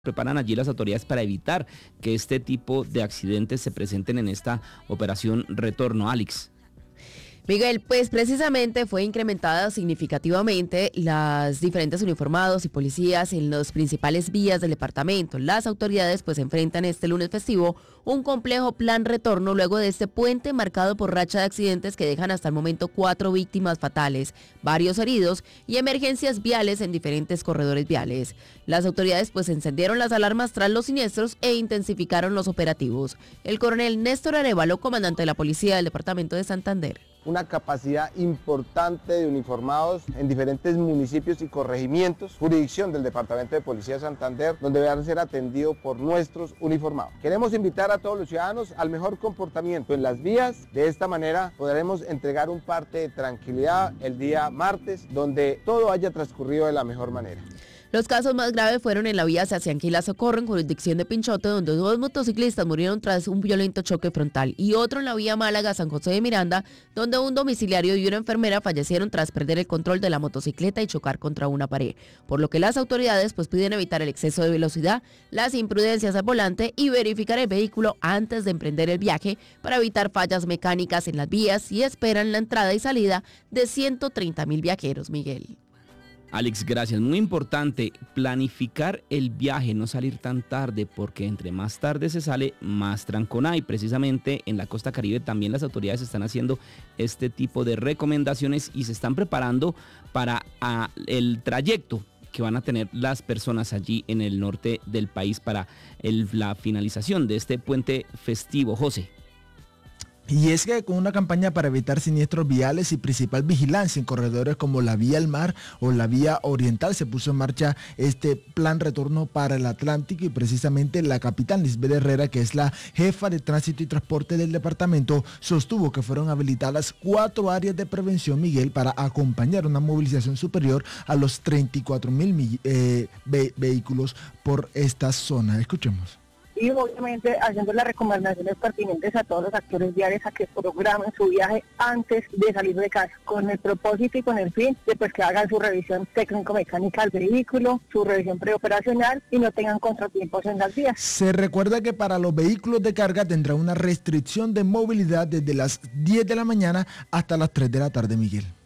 preparan allí las autoridades para evitar que este tipo de accidentes se presenten en esta operación Retorno, Alex? Miguel, pues precisamente fue incrementada significativamente las diferentes uniformados y policías en las principales vías del departamento. Las autoridades pues enfrentan este lunes festivo un complejo plan retorno luego de este puente marcado por racha de accidentes que dejan hasta el momento 4 víctimas fatales, varios heridos y emergencias viales en diferentes corredores viales. Las autoridades pues encendieron las alarmas tras los siniestros e intensificaron los operativos. El coronel Néstor Arévalo, comandante de la policía del departamento de Santander. Una capacidad importante de uniformados en diferentes municipios y corregimientos, jurisdicción del Departamento de Policía de Santander, donde deberán ser atendidos por nuestros uniformados. Queremos invitar a todos los ciudadanos al mejor comportamiento en las vías. De esta manera podremos entregar un parte de tranquilidad el día martes, donde todo haya transcurrido de la mejor manera. Los casos más graves fueron en la vía Sacianquila Socorro, en jurisdicción de Pinchote, donde 2 motociclistas murieron tras un violento choque frontal, y otro en la vía Málaga San José de Miranda, donde un domiciliario y una enfermera fallecieron tras perder el control de la motocicleta y chocar contra una pared, por lo que las autoridades pues piden evitar el exceso de velocidad, las imprudencias al volante y verificar el vehículo antes de emprender el viaje para evitar fallas mecánicas en las vías y esperan la entrada y salida de 130.000 viajeros, Miguel. Alex, gracias. Muy importante planificar el viaje, no salir tan tarde, porque entre más tarde se sale, más trancón hay. Precisamente en la costa Caribe también las autoridades están haciendo este tipo de recomendaciones y se están preparando para el trayecto que van a tener las personas allí en el norte del país para la finalización de este puente festivo. José. Y es que con una campaña para evitar siniestros viales y principal vigilancia en corredores como la vía al mar o la vía oriental, se puso en marcha este plan retorno para el Atlántico, y precisamente la capitán Lisbeth Herrera, que es la jefa de tránsito y transporte del departamento, sostuvo que fueron habilitadas 4 áreas de prevención, Miguel, para acompañar una movilización superior a los 34.000 vehículos por esta zona. Escuchemos. Y obviamente haciendo las recomendaciones pertinentes a todos los actores viales a que programen su viaje antes de salir de casa, con el propósito y con el fin de pues que hagan su revisión técnico-mecánica del vehículo, su revisión preoperacional y no tengan contratiempos en las vías. Se recuerda que para los vehículos de carga tendrá una restricción de movilidad desde las 10 de la mañana hasta las 3 de la tarde, Miguel.